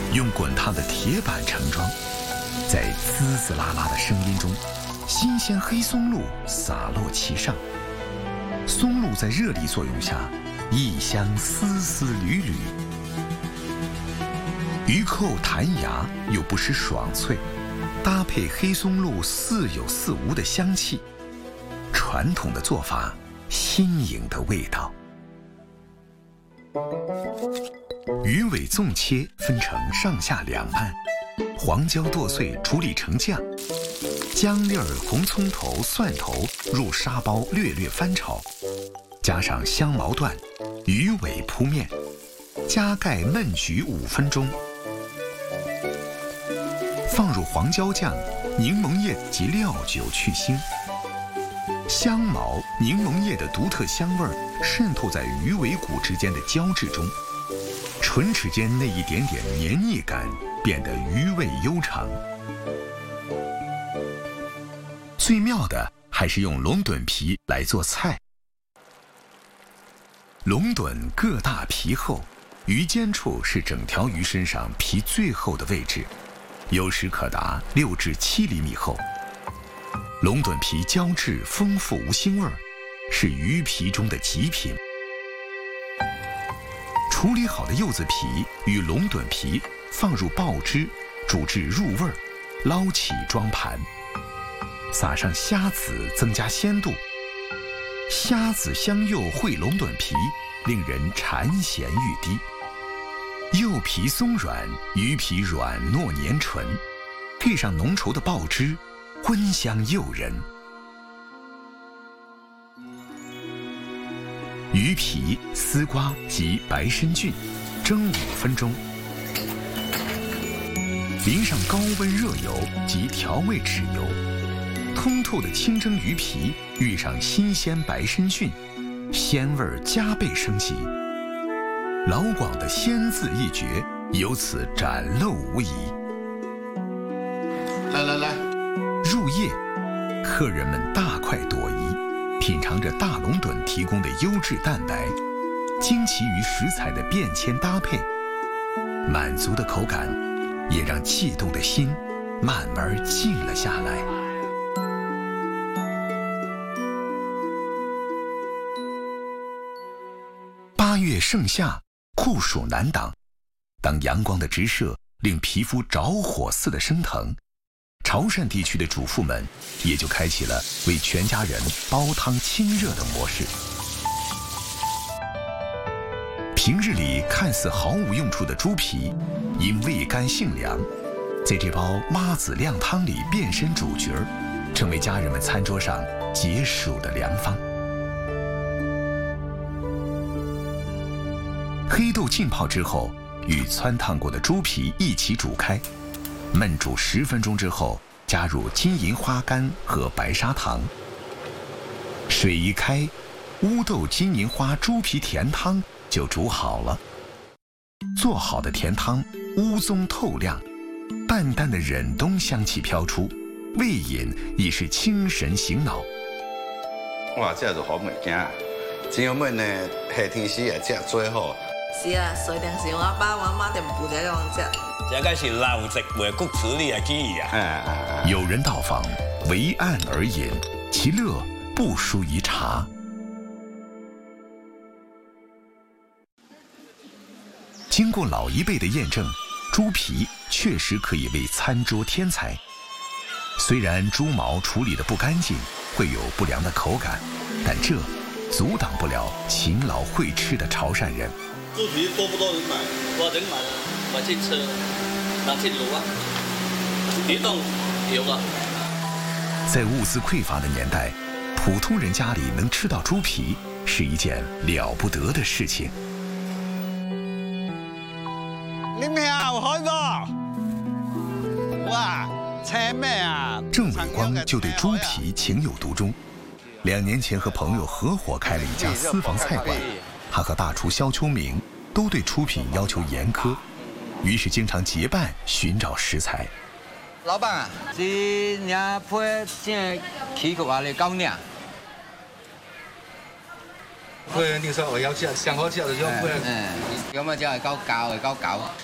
用滚烫的铁板盛装，在滋滋啦啦的声音中，新鲜黑松露洒落其上。松露在热力作用下，异香丝丝缕缕，鱼蔻弹牙又不失爽脆，搭配黑松露似有似无的香气，传统的做法，新颖的味道。鱼尾纵切分成上下两半，黄椒剁碎处理成酱，姜粒儿、红葱头、蒜头入沙包略略翻炒，加上香茅段，鱼尾铺面，加盖焖焗5分钟，放入黄椒酱、柠檬叶及料酒去腥。香茅、柠檬叶的独特香味儿渗透在鱼尾骨之间的胶质中，唇齿间那一点点黏腻感变得余味悠长。最妙的还是用龙趸皮来做菜。龙趸个大皮厚，鱼尖处是整条鱼身上皮最厚的位置，有时可达6至7厘米厚。龙趸皮胶质丰富无腥味，是鱼皮中的极品。处理好的柚子皮与龙趸皮放入爆汁，煮至入味，捞起装盘，撒上虾子增加鲜度。虾子香柚烩龙趸皮，令人馋涎欲滴。柚皮松软，鱼皮软糯黏醇，配上浓稠的爆汁，荤香诱人。鱼皮、丝瓜及白参菌蒸5分钟，淋上高温热油及调味豉油，通透的清蒸鱼皮遇上新鲜白参菌，鲜味加倍升级。老广的鲜字一绝由此展露无遗。 来， 入夜，客人们大快朵颐，品尝着大龙趸提供的优质蛋白，惊奇于食材的变迁搭配，满足的口感也让悸动的心慢慢静了下来。8月盛夏，酷暑难挡，当阳光的直射令皮肤着火似的升腾，潮汕地区的主妇们也就开启了为全家人煲汤清热的模式。平日里看似毫无用处的猪皮，因味甘性凉，在这包妈子靓汤里变身主角，成为家人们餐桌上解暑的良方。黑豆浸泡之后，与汆烫过的猪皮一起煮开，焖煮10分钟之后，加入金银花干和白砂糖。水一开，乌豆金银花猪皮甜汤就煮好了。做好的甜汤乌棕透亮，淡淡的忍冬香气飘出，味饮已是清神醒脑。 哇，这就好物件，真好味呢！夏天时也食最好。 是啊，所以定是我爸我妈就不这样食。 这个是老食为谷子里的记忆啊！ 有人到访，围案而饮，其乐不输于茶。经过老一辈的验证，猪皮确实可以为餐桌添彩。虽然猪毛处理得不干净，会有不良的口感，但这阻挡不了勤劳会吃的潮汕人。 猪皮多不多人买？多人买了，我去吃，拿去卤啊，一顿有啊。 在物资匮乏的年代，普通人家里能吃到猪皮是一件了不得的事情。 你咩啊？開噃！哇，請咩啊？ 郑伟光就对猪皮情有独钟。2年前和朋友合伙开了一家私房菜馆，他和大厨肖秋明都对出品要求严苛，于是经常结伴寻找食材。 老闆啊，是兩配正起個話你高呢？ 配定說我要食，上好食就要配。 咁啊就係高教，係高教。